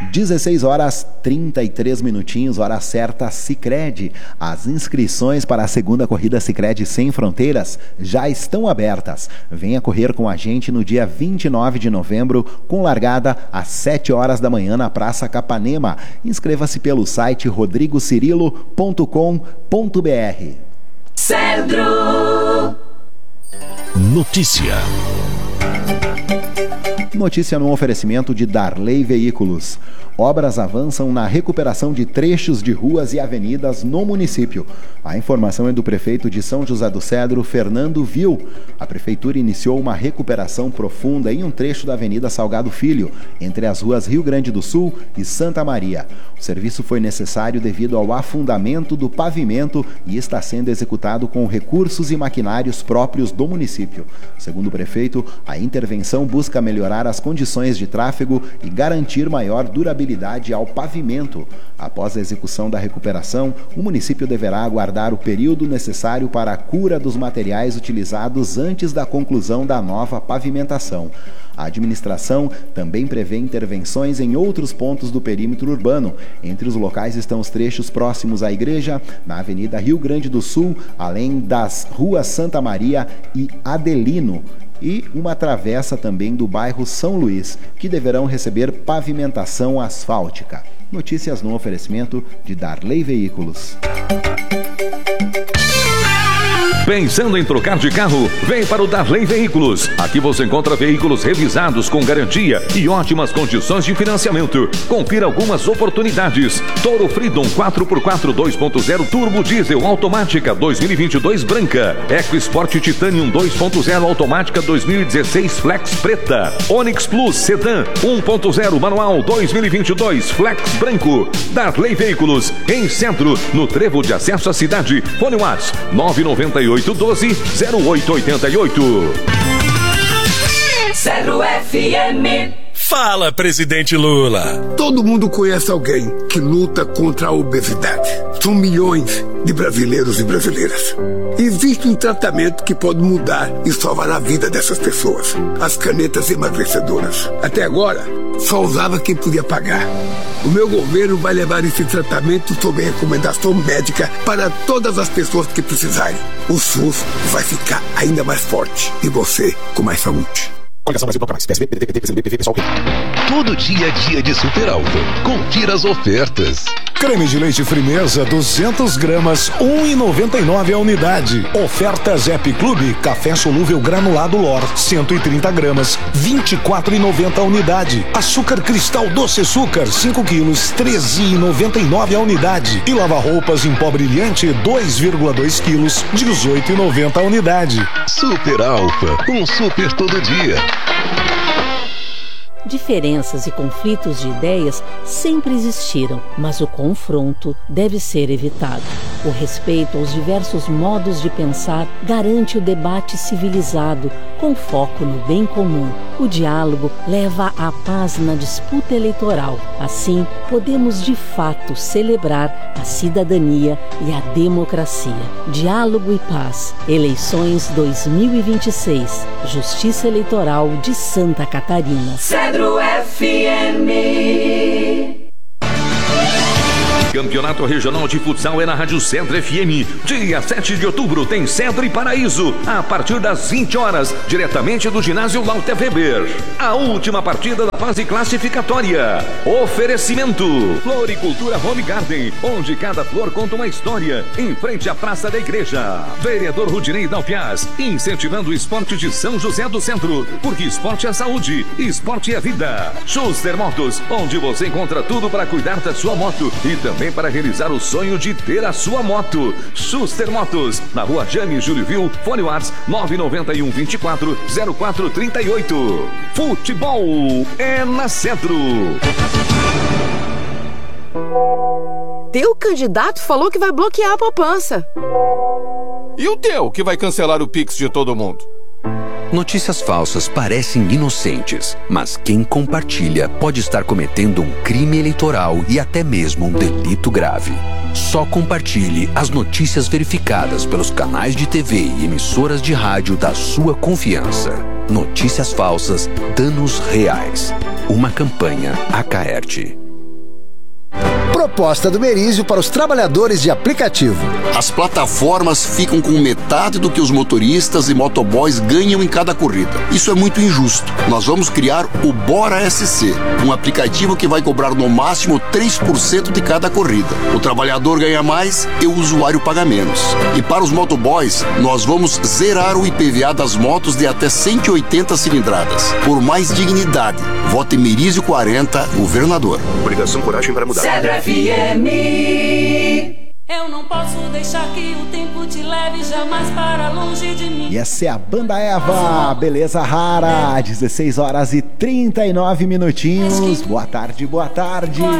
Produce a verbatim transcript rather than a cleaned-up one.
dezesseis horas trinta e três minutinhos, hora certa, Sicredi. As inscrições para a segunda corrida Sicredi Sem Fronteiras já estão abertas. Venha correr com a gente no dia vinte e nove de novembro, com largada às sete horas da manhã na Praça Capanema. Inscreva-se pelo site rodrigo cirilo ponto com ponto br. Cedro. Notícia. Notícia no oferecimento de Darley Veículos. Obras avançam na recuperação de trechos de ruas e avenidas no município. A informação é do prefeito de São José do Cedro, Fernando Vil. A prefeitura iniciou uma recuperação profunda em um trecho da Avenida Salgado Filho, entre as ruas Rio Grande do Sul e Santa Maria. O serviço foi necessário devido ao afundamento do pavimento e está sendo executado com recursos e maquinários próprios do município. Segundo o prefeito, a intervenção busca melhorar as condições de tráfego e garantir maior durabilidade ao pavimento. Após a execução da recuperação, o município deverá aguardar o período necessário para a cura dos materiais utilizados antes da conclusão da nova pavimentação. A administração também prevê intervenções em outros pontos do perímetro urbano. Entre os locais estão os trechos próximos à igreja, na Avenida Rio Grande do Sul, além das ruas Santa Maria e Adelino, e uma travessa também do bairro São Luís, que deverão receber pavimentação asfáltica. Notícias no oferecimento de Darley Veículos. Pensando em trocar de carro? Vem para o Darley Veículos. Aqui você encontra veículos revisados com garantia e ótimas condições de financiamento. Confira algumas oportunidades. Toro Freedom quatro por quatro dois ponto zero Turbo Diesel Automática dois mil e vinte e dois branca. EcoSport Titanium dois ponto zero Automática dois mil e dezesseis Flex preta. Onix Plus Sedan um ponto zero Manual dois mil e vinte e dois Flex branco. Darley Veículos, em Centro, no trevo de acesso à cidade. Fone WhatsApp nove nove oito um dois zero oito oito oito. Cedro F M. Fala, presidente Lula. Todo mundo conhece alguém que luta contra a obesidade. São milhões de brasileiros e brasileiras. Existe um tratamento que pode mudar e salvar a vida dessas pessoas. As canetas emagrecedoras. Até agora, só usava quem podia pagar. O meu governo vai levar esse tratamento sob recomendação médica para todas as pessoas que precisarem. O SUS vai ficar ainda mais forte e você com mais saúde. Coligação Brasil Banco Mais, P S B, P D T, P C M B, P V, Pessoal. Todo dia é dia de Super Alfa. Confira as ofertas. Creme de leite Frimeza duzentas gramas, um real e noventa e nove centavos a unidade. Oferta Zep Clube, café solúvel granulado Lor, cento e trinta gramas, vinte e quatro reais e noventa centavos a unidade. Açúcar Cristal Doce Açúcar, cinco quilos, treze reais e noventa e nove centavos a unidade. E lava-roupas em pó brilhante, dois vírgula dois quilos, dezoito reais e noventa centavos a unidade. Super Alfa, um super todo dia. Diferenças e conflitos de ideias sempre existiram, mas o confronto deve ser evitado. O respeito aos diversos modos de pensar garante o debate civilizado, com foco no bem comum. O diálogo leva à paz na disputa eleitoral. Assim, podemos de fato celebrar a cidadania e a democracia. Diálogo e paz. Eleições dois mil e vinte e seis. Justiça Eleitoral de Santa Catarina. Cedro F M. Campeonato Regional de Futsal é na Rádio Cedro F M. Dia sete de outubro tem Cedro e Paraíso, a partir das vinte horas, diretamente do ginásio Walter Weber. A última partida da fase classificatória. Oferecimento: Floricultura Home Garden, onde cada flor conta uma história, em frente à Praça da Igreja. Vereador Rudinei Dalpiaz, incentivando o esporte de São José do Centro, porque esporte é saúde, esporte é vida. Schuster Motos, onde você encontra tudo para cuidar da sua moto e também para realizar o sonho de ter a sua moto. Schuster Motos, na rua Jane Júlio Vil, fone WhatsApp nove nove um, vinte e quatro, zero quatro trinta e oito. Futebol é na Cedro. Teu candidato falou que vai bloquear a poupança. E o teu, que vai cancelar o Pix de todo mundo? Notícias falsas parecem inocentes, mas quem compartilha pode estar cometendo um crime eleitoral e até mesmo um delito grave. Só compartilhe as notícias verificadas pelos canais de T V e emissoras de rádio da sua confiança. Notícias falsas, danos reais. Uma campanha Acaerte. Proposta do Merizio para os trabalhadores de aplicativo. As plataformas ficam com metade do que os motoristas e motoboys ganham em cada corrida. Isso é muito injusto. Nós vamos criar o Bora S C, um aplicativo que vai cobrar no máximo três por cento de cada corrida. O trabalhador ganha mais e o usuário paga menos. E para os motoboys, nós vamos zerar o I P V A das motos de até cento e oitenta cilindradas. Por mais dignidade, vote Merizio quarenta, governador. Obrigação, coragem para mudar. Cedro F M. Eu não posso deixar que o tempo te leve jamais para longe de mim. E essa é a Banda Eva, beleza rara, dezesseis horas e trinta e nove minutinhos. Boa tarde, boa tarde.